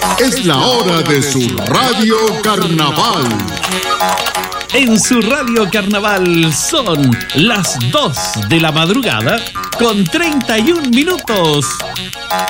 Es la hora de su Radio Carnaval. En su Radio Carnaval son las 2 de la madrugada con 31 minutos.